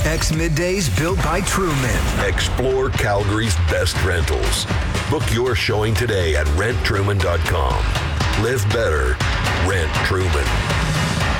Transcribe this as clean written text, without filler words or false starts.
X Middays built by Truman. Explore Calgary's best rentals. Book your showing today at renttruman.com. Live better. Rent Truman.